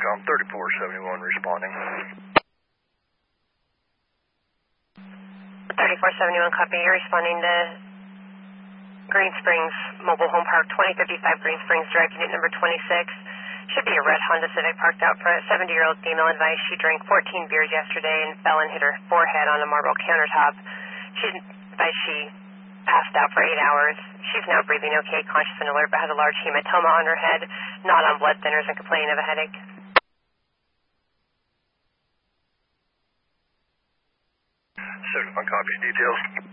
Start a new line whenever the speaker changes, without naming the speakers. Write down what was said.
Intercom 3471 responding.
3471 copy. You're responding to Green Springs Mobile Home Park, 2055 Green Springs Drive, unit number 26. Should be a red Honda Civic parked out front. 70-year-old female advised she drank 14 beers yesterday and fell and hit her forehead on a marble countertop. She passed out for 8 hours. She's now breathing okay, conscious and alert, but has a large hematoma on her head, not on blood thinners, and complaining of a headache.
Certified copies details.